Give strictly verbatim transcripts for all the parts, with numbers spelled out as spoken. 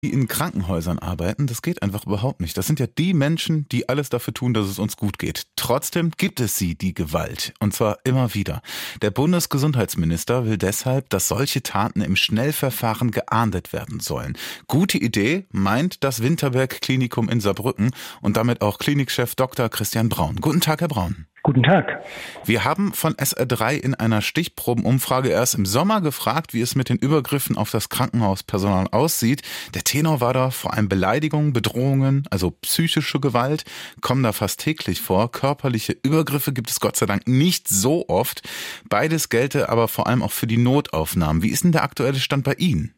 die in Krankenhäusern arbeiten, das geht einfach überhaupt nicht. Das sind ja die Menschen, die alles dafür tun, dass es uns gut geht. Trotzdem gibt es sie, die Gewalt. Und zwar immer wieder. Der Bundesgesundheitsminister will deshalb, dass solche Taten im Schnellverfahren geahndet werden sollen. Gute Idee, meint das Winterberg-Klinikum in Saarbrücken und damit auch Klinikchef Doktor Christian Braun. Guten Tag, Herr Braun. Guten Tag. Wir haben von S R drei in einer Stichprobenumfrage erst im Sommer gefragt, wie es mit den Übergriffen auf das Krankenhauspersonal aussieht. Der Tenor war da vor allem Beleidigungen, Bedrohungen, also psychische Gewalt, kommen da fast täglich vor. Körperliche Übergriffe gibt es Gott sei Dank nicht so oft. Beides gelte aber vor allem auch für die Notaufnahmen. Wie ist denn der aktuelle Stand bei Ihnen?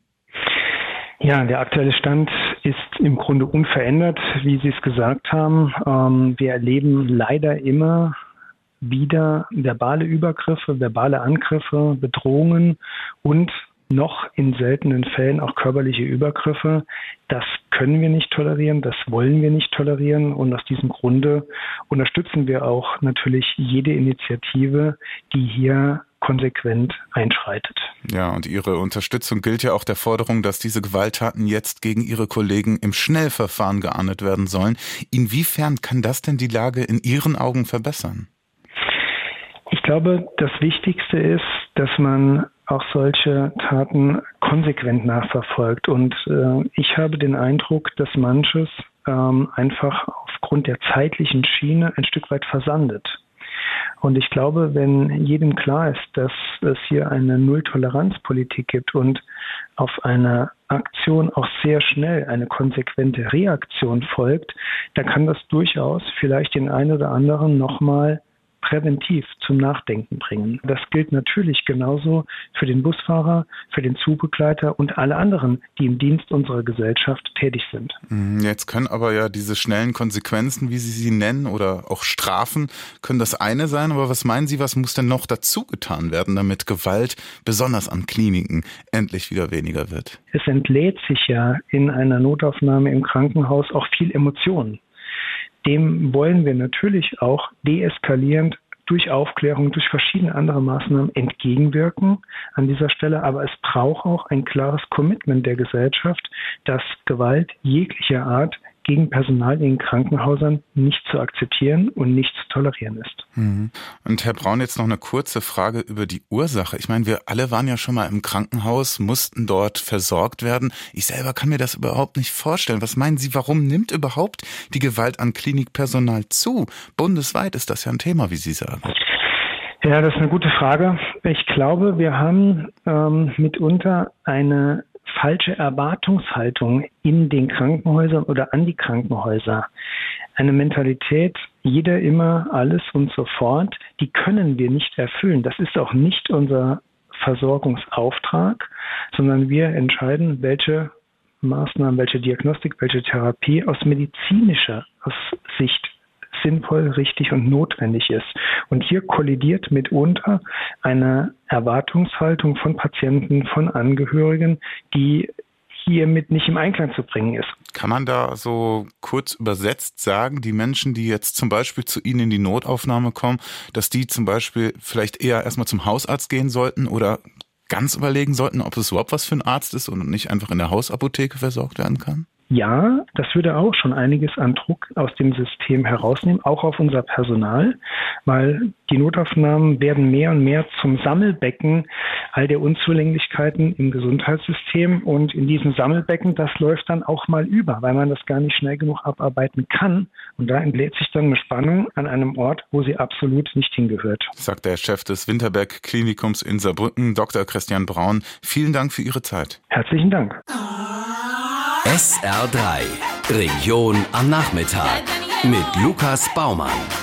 Ja, der aktuelle Stand ist im Grunde unverändert, wie Sie es gesagt haben. Ähm, wir erleben leider immer wieder verbale Übergriffe, verbale Angriffe, Bedrohungen und noch in seltenen Fällen auch körperliche Übergriffe. Das können wir nicht tolerieren, das wollen wir nicht tolerieren und aus diesem Grunde unterstützen wir auch natürlich jede Initiative, die hier konsequent einschreitet. Ja, und Ihre Unterstützung gilt ja auch der Forderung, dass diese Gewalttaten jetzt gegen Ihre Kollegen im Schnellverfahren geahndet werden sollen. Inwiefern kann das denn die Lage in Ihren Augen verbessern? Ich glaube, das Wichtigste ist, dass man auch solche Taten konsequent nachverfolgt. Und äh, ich habe den Eindruck, dass manches ähm, einfach aufgrund der zeitlichen Schiene ein Stück weit versandet. Und ich glaube, wenn jedem klar ist, dass es hier eine Null-Toleranz-Politik gibt und auf eine Aktion auch sehr schnell eine konsequente Reaktion folgt, dann kann das durchaus vielleicht den einen oder anderen nochmal präventiv zum Nachdenken bringen. Das gilt natürlich genauso für den Busfahrer, für den Zugbegleiter und alle anderen, die im Dienst unserer Gesellschaft tätig sind. Jetzt können aber ja diese schnellen Konsequenzen, wie Sie sie nennen, oder auch Strafen, können das eine sein. Aber was meinen Sie, was muss denn noch dazu getan werden, damit Gewalt, besonders an Kliniken, endlich wieder weniger wird? Es entlädt sich ja in einer Notaufnahme im Krankenhaus auch viel Emotion. Dem wollen wir natürlich auch deeskalierend durch Aufklärung, durch verschiedene andere Maßnahmen entgegenwirken an dieser Stelle. Aber es braucht auch ein klares Commitment der Gesellschaft, dass Gewalt jeglicher Art gegen Personal in Krankenhäusern nicht zu akzeptieren und nicht zu tolerieren ist. Und Herr Braun, jetzt noch eine kurze Frage über die Ursache. Ich meine, wir alle waren ja schon mal im Krankenhaus, mussten dort versorgt werden. Ich selber kann mir das überhaupt nicht vorstellen. Was meinen Sie, warum nimmt überhaupt die Gewalt an Klinikpersonal zu? Bundesweit ist das ja ein Thema, wie Sie sagen. Ja, das ist eine gute Frage. Ich glaube, wir haben ähm, mitunter eine falsche Erwartungshaltung in den Krankenhäusern oder an die Krankenhäuser. Eine Mentalität, jeder immer, alles und sofort, die können wir nicht erfüllen. Das ist auch nicht unser Versorgungsauftrag, sondern wir entscheiden, welche Maßnahmen, welche Diagnostik, welche Therapie aus medizinischer Sicht sinnvoll, richtig und notwendig ist. Und hier kollidiert mitunter eine Erwartungshaltung von Patienten, von Angehörigen, die hiermit nicht im Einklang zu bringen ist. Kann man da so kurz übersetzt sagen, die Menschen, die jetzt zum Beispiel zu Ihnen in die Notaufnahme kommen, dass die zum Beispiel vielleicht eher erstmal zum Hausarzt gehen sollten oder ganz überlegen sollten, ob es überhaupt was für ein Arzt ist und nicht einfach in der Hausapotheke versorgt werden kann? Ja, das würde auch schon einiges an Druck aus dem System herausnehmen, auch auf unser Personal, weil die Notaufnahmen werden mehr und mehr zum Sammelbecken all der Unzulänglichkeiten im Gesundheitssystem und in diesem Sammelbecken, das läuft dann auch mal über, weil man das gar nicht schnell genug abarbeiten kann und da entlädt sich dann eine Spannung an einem Ort, wo sie absolut nicht hingehört. Sagt der Chef des Winterberg-Klinikums in Saarbrücken, Doktor Christian Braun. Vielen Dank für Ihre Zeit. Herzlichen Dank. S R drei, Region am Nachmittag mit Lukas Baumann.